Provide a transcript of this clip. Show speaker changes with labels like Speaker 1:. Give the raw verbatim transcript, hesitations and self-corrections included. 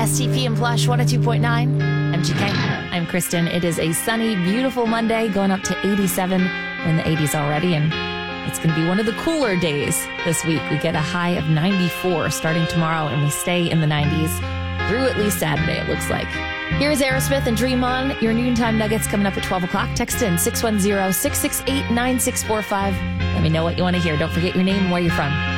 Speaker 1: S T P and Plush one oh two point nine M G K. I'm Kristen. It is a sunny, beautiful Monday going up to eighty-seven. We're in the eighties already, and it's going to be one of the cooler days this week. We get a high of ninety-four starting tomorrow, and we stay in the nineties through at least Saturday, it looks like. Here's Aerosmith and Dream On. Your noontime nuggets coming up at twelve o'clock. Text in six one zero, six six eight, nine six four five. Let me know what you want to hear. Don't forget your name and where you're from.